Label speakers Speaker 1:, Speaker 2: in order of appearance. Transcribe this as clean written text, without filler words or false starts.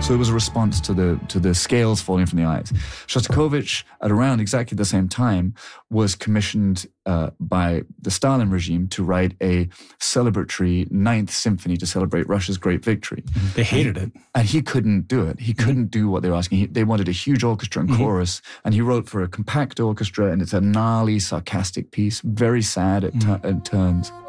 Speaker 1: So it was a response to the scales falling from the eyes. Shostakovich, at around exactly the same time, was commissioned by the Stalin regime to write a celebratory Ninth Symphony to celebrate Russia's great victory.
Speaker 2: They hated it.
Speaker 1: And he couldn't do it. He couldn't do what they were asking. They wanted a huge orchestra and chorus, and he wrote for a compact orchestra, and it's a gnarly, sarcastic piece, very sad at turns.